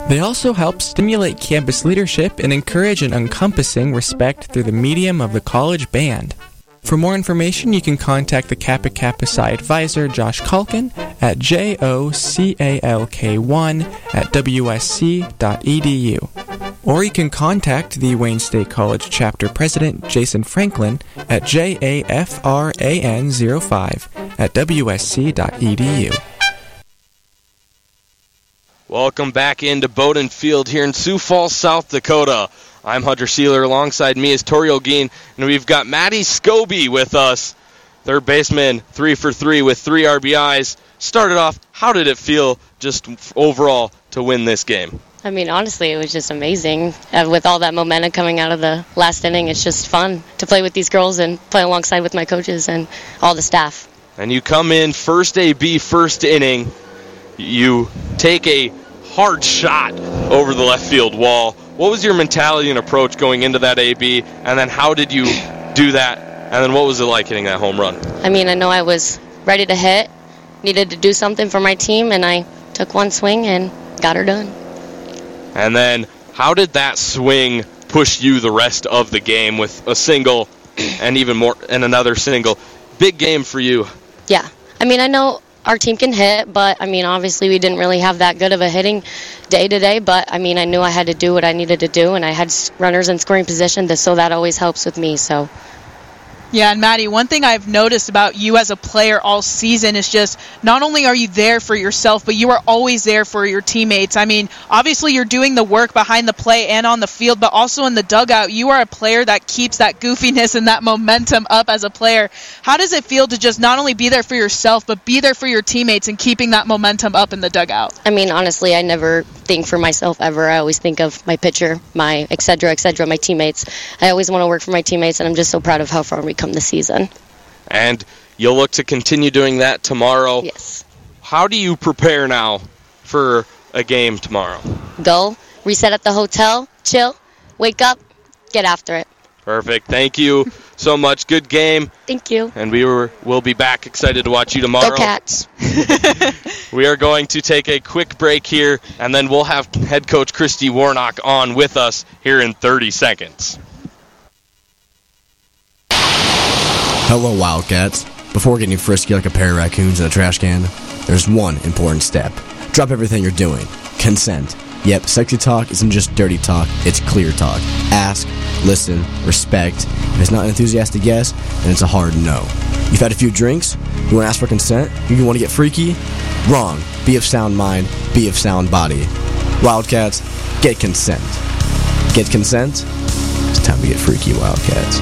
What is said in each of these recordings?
They also help stimulate campus leadership and encourage an encompassing respect through the medium of the college band. For more information, you can contact the Kappa Kappa Psi advisor, Josh Culkin, at jocalk1@wsc.edu. Or you can contact the Wayne State College Chapter President, Jason Franklin, at jafran05@wsc.edu. Welcome back into Bowdoin Field here in Sioux Falls, South Dakota. I'm Hunter Seeler. Alongside me is Tori Olguin, and we've got Maddie Scobie with us. Third baseman, 3 for 3 with 3 RBIs. Started off, how did it feel just overall to win this game? I mean, honestly, it was just amazing. With all that momentum coming out of the last inning, it's just fun to play with these girls and play alongside with my coaches and all the staff. And you come in first AB, first inning. You take a hard shot over the left field wall. What was your mentality and approach going into that AB, and then how did you do that, and then what was it like hitting that home run? I mean, I know I was ready to hit, needed to do something for my team, and I took one swing and got her done. And then how did that swing push you the rest of the game with a single and even more and another single? Big game for you. Yeah. I mean, I know our team can hit, but, I mean, obviously we didn't really have that good of a hitting day today, but, I mean, I knew I had to do what I needed to do, and I had runners in scoring position, so that always helps with me, so. Yeah, and Maddie, one thing I've noticed about you as a player all season is just not only are you there for yourself, but you are always there for your teammates. I mean, obviously you're doing the work behind the plate and on the field, but also in the dugout, you are a player that keeps that goofiness and that momentum up as a player. How does it feel to just not only be there for yourself, but be there for your teammates and keeping that momentum up in the dugout? I mean, honestly, I never think for myself ever. I always think of my pitcher, my et cetera, my teammates. I always want to work for my teammates, and I'm just so proud of how far we come this season. And you'll look to continue doing that tomorrow. Yes. How do you prepare now for a game tomorrow? Go, reset at the hotel, chill, wake up, get after it. Perfect. Thank you so much. Good game. Thank you. And we'll be back excited to watch you tomorrow. Go Cats. We are going to take a quick break here, and then we'll have head coach Christy Warnock on with us here in 30 seconds. Hello, Wildcats. Before getting frisky like a pair of raccoons in a trash can, there's one important step. Drop everything you're doing. Consent. Yep, sexy talk isn't just dirty talk, it's clear talk. Ask, listen, respect. If it's not an enthusiastic yes, then it's a hard no. You've had a few drinks? You want to ask for consent? You want to get freaky? Wrong. Be of sound mind, be of sound body. Wildcats, get consent. Get consent? It's time to get freaky, Wildcats.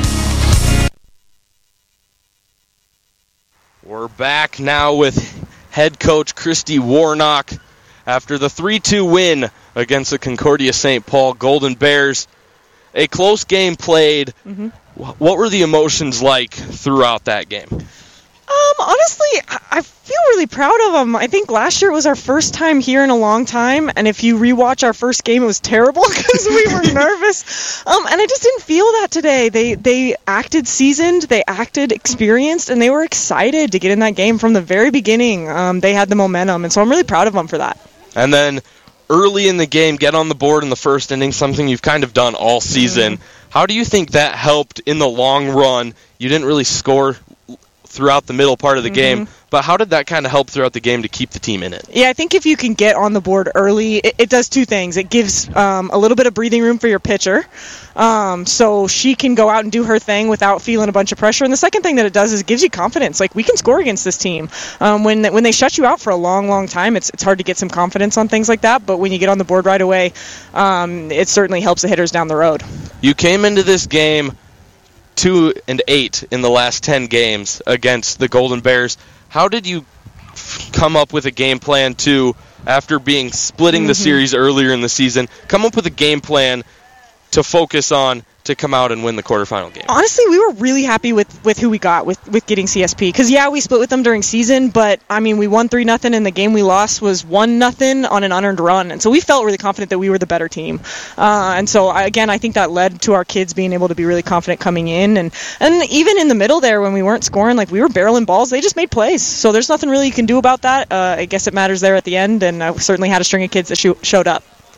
We're back now with head coach Christy Warnock after the 3-2 win against the Concordia St. Paul Golden Bears. A close game played. Mm-hmm. What were the emotions like throughout that game? Honestly, I feel really proud of them. I think last year was our first time here in a long time, and if you rewatch our first game, it was terrible because we were nervous. And I just didn't feel that today. They acted seasoned, they acted experienced, and they were excited to get in that game from the very beginning. They had the momentum, and so I'm really proud of them for that. And then early in the game, get on the board in the first inning, something you've kind of done all season. Mm-hmm. How do you think that helped in the long run? You didn't really score throughout the middle part of the game, but how did that kind of help throughout the game to keep the team in it? Yeah, I think if you can get on the board early, it does two things. It gives a little bit of breathing room for your pitcher, so she can go out and do her thing without feeling a bunch of pressure. And the second thing that it does is it gives you confidence. Like, we can score against this team. When they shut you out for a long, long time, it's hard to get some confidence on things like that, but when you get on the board right away, it certainly helps the hitters down the road. You came into this game 2-8 in the last 10 games against the Golden Bears. How did you come up with a game plan to, after splitting the series earlier in the season, come up with a game plan to focus on to come out and win the quarterfinal game? Honestly, we were really happy with who we got with getting CSP. Because, yeah, we split with them during season, but, I mean, we won 3-0, and the game we lost was 1-0 on an unearned run. And so we felt really confident that we were the better team. And so, I think that led to our kids being able to be really confident coming in. And even in the middle there, when we weren't scoring, like, we were barreling balls. They just made plays. So there's nothing really you can do about that. I guess it matters there at the end, and I certainly had a string of kids that showed up.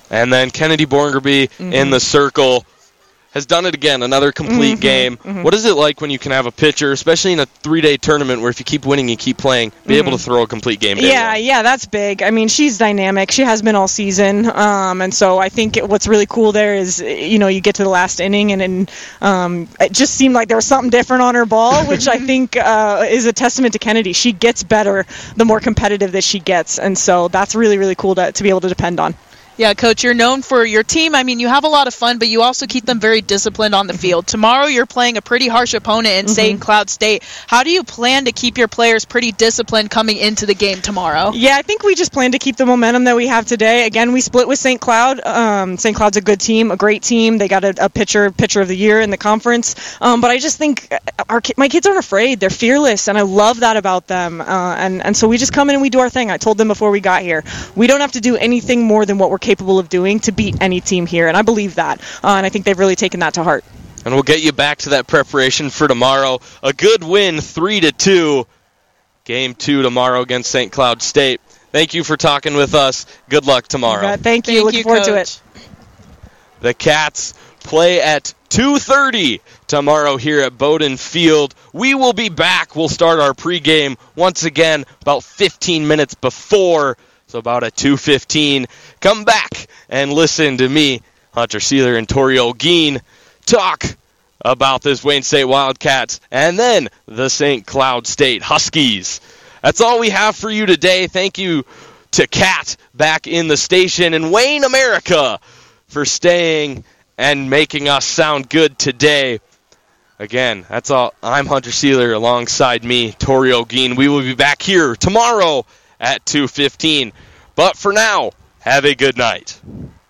And then Kennedy Borngerby in the circle has done it again, another complete game. What is it like when you can have a pitcher, especially in a 3-day tournament where if you keep winning, you keep playing, be able to throw a complete game day? Yeah, that's big. I mean, she's dynamic. She has been all season. And so I think what's really cool there is, you get to the last inning and it just seemed like there was something different on her ball, which I think is a testament to Kennedy. She gets better the more competitive that she gets. And so that's really, really cool to be able to depend on. Yeah, Coach, you're known for your team. I mean, you have a lot of fun, but you also keep them very disciplined on the field. Tomorrow, you're playing a pretty harsh opponent in St. Cloud State. How do you plan to keep your players pretty disciplined coming into the game tomorrow? Yeah, I think we just plan to keep the momentum that we have today. Again, we split with St. Cloud. St. Cloud's a good team, a great team. They got a pitcher of the year in the conference. But I just think my kids aren't afraid. They're fearless, and I love that about them. And so we just come in and we do our thing. I told them before we got here, we don't have to do anything more than what we're capable of doing to beat any team here, and I believe that, and I think they've really taken that to heart. And we'll get you back to that preparation for tomorrow. A good win, 3-2. Game 2 tomorrow against St. Cloud State. Thank you for talking with us. Good luck tomorrow. Thank you. Looking forward to it. The Cats play at 2:30 tomorrow here at Bowdoin Field. We will be back. We'll start our pregame once again about 15 minutes before. So about at 2:15, come back and listen to me, Hunter Seeler, and Tori Olguin talk about this Wayne State Wildcats and then the St. Cloud State Huskies. That's all we have for you today. Thank you to Kat back in the station and Wayne America for staying and making us sound good today. Again, that's all. I'm Hunter Seeler alongside me, Tori Olguin. We will be back here tomorrow at 2:15. But for now, have a good night.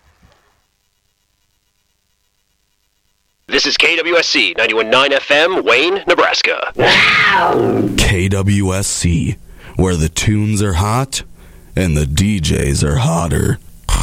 This is KWSC 91.9 FM, Wayne, Nebraska. KWSC, where the tunes are hot and the DJs are hotter.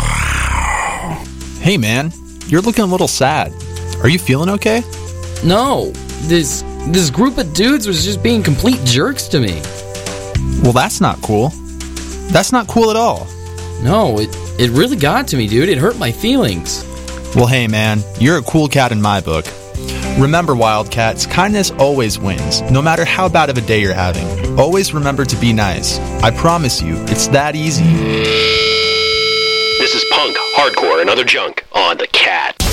Hey man, you're looking a little sad. Are you feeling okay? No, this group of dudes was just being complete jerks to me. Well, that's not cool. That's not cool at all. No, it really got to me, dude. It hurt my feelings. Well, hey man, you're a cool cat in my book. Remember, Wildcats, kindness always wins, no matter how bad of a day you're having. Always remember to be nice. I promise you, it's that easy. This is punk, hardcore, and other junk on The Cat.